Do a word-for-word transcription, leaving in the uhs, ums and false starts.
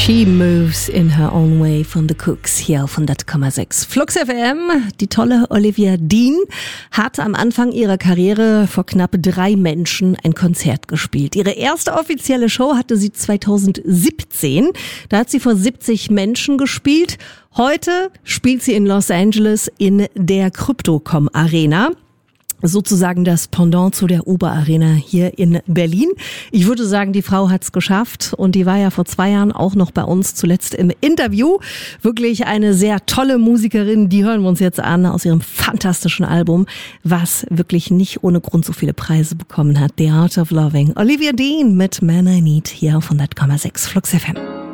She Moves in Her Own Way von The Cooks hier auf hundert Komma sechs. Flux F M, die tolle Olivia Dean, hat am Anfang ihrer Karriere vor knapp drei Menschen ein Konzert gespielt. Ihre erste offizielle Show hatte sie zweitausendsiebzehn. Da hat sie vor siebzig Menschen gespielt. Heute spielt sie in Los Angeles in der Crypto.com Arena. Sozusagen das Pendant zu der Uber Arena hier in Berlin. Ich würde sagen, die Frau hat's geschafft und die war ja vor zwei Jahren auch noch bei uns zuletzt im Interview. Wirklich eine sehr tolle Musikerin, die hören wir uns jetzt an aus ihrem fantastischen Album, was wirklich nicht ohne Grund so viele Preise bekommen hat. The Art of Loving. Olivia Dean mit Man I Need hier auf hundert Komma sechs Flux F M.